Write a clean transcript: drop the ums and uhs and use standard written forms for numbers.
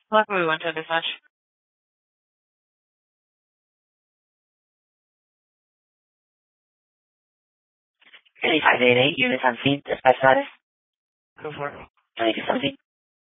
What we want to dispatch? 8588, units on scene, dispatch status. Go for it. Can I do something?